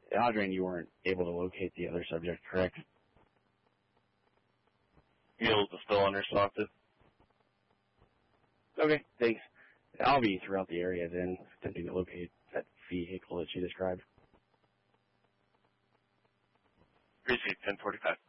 Adrian, you weren't able to locate the other subject, correct? Field is still unresponsive. Okay, thanks. I'll be throughout the area then, attempting to locate that vehicle that you described. Precinct 1045.